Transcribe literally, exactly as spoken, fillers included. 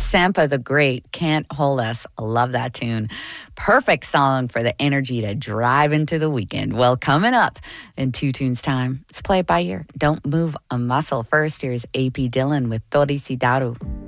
Sampa the Great, Can't Hold Us. I love that tune. Perfect song for the energy to drive into the weekend. Well, coming up in Two Tunes time, let's play it by ear. Don't move a muscle. First, here's A P Dylan with Tori Sidaru.